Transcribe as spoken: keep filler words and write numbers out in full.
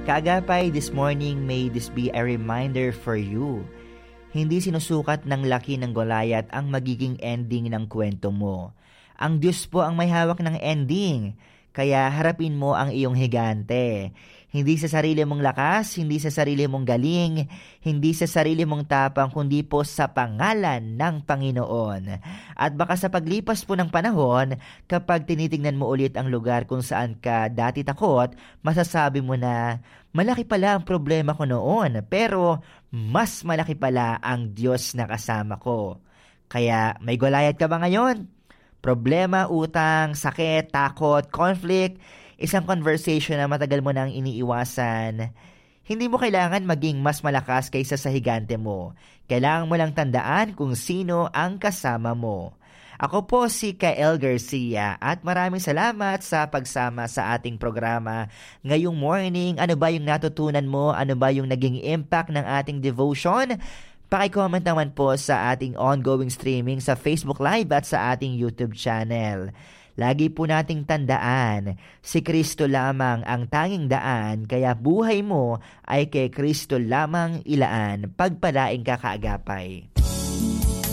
Kaagapay, this morning, may this be a reminder for you. Hindi sinusukat ng laki ng Goliath ang magiging ending ng kwento mo. Ang Diyos po ang may hawak ng ending, kaya harapin mo ang iyong higante. Hindi sa sarili mong lakas, hindi sa sarili mong galing, hindi sa sarili mong tapang, kundi po sa pangalan ng Panginoon. At baka sa paglipas po ng panahon, kapag tinitingnan mo ulit ang lugar kung saan ka dati takot, masasabi mo na, malaki pala ang problema ko noon, pero mas malaki pala ang Diyos na kasama ko. Kaya may Goliath ka ba ngayon? Problema, utang, sakit, takot, conflict, isang conversation na matagal mo nang iniiwasan. Hindi mo kailangan maging mas malakas kaysa sa higante mo. Kailangan mo lang tandaan kung sino ang kasama mo. Ako po si Kael Garcia at maraming salamat sa pagsama sa ating programa ngayong morning. Ano ba yung natutunan mo? Ano ba yung naging impact ng ating devotion? Paki-comment naman po sa ating ongoing streaming sa Facebook Live at sa ating YouTube channel. Lagi po nating tandaan, si Kristo lamang ang tanging daan, kaya buhay mo ay kay Kristo lamang ilaan. Pagpalain ka kaagapay.